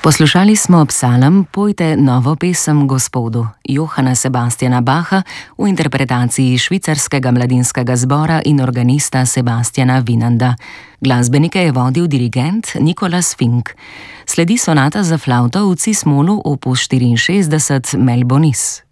Poslušali smo psalem Pojte novo pesem Gospodu Johana Sebastiana Bacha v interpretaciji švicarskega mladinskega zbora in organista Sebastiana Winanda. Glasbenike je vodil dirigent Nicolas Fink. Sledi sonata za flavto v cis-molu opus 64 Mel Bonis.